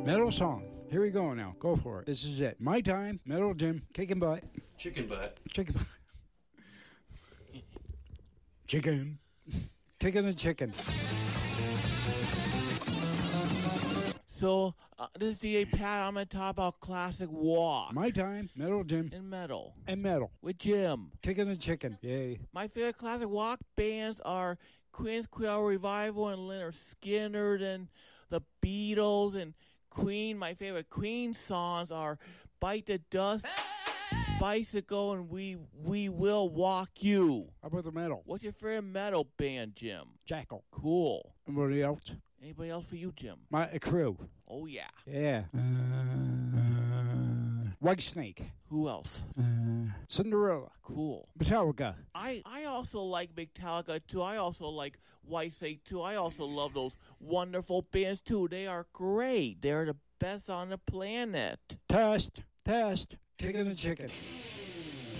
Metal song. Here we go now. Go for it. This is it. My time. Metal Jim. Kicking butt. Chicken butt. Chicken butt. Chicken. Kicking the chicken. So, this is DJ Pat. I'm going to talk about Classic Walk. My time. Metal Jim. And metal. And metal. With Jim. Kicking the chicken. Yay. My favorite Classic Walk bands are Queen's Creole Revival and Lynyrd Skynyrd and the Beatles and Queen. My favorite Queen songs are Bite the Dust, Bicycle, and We Will Walk You. How about the metal? What's your favorite metal band, Jim? Jackal. Cool. Anybody else? Anybody else for you, Jim? My crew. Oh, yeah. Yeah. White Snake. Who else? Cinderella. Cool. Metallica. I also like Metallica, too. I also like White Snake, too. I also love those wonderful bands, too. They are great. They're the best on the planet. Test. Kicking the chicken.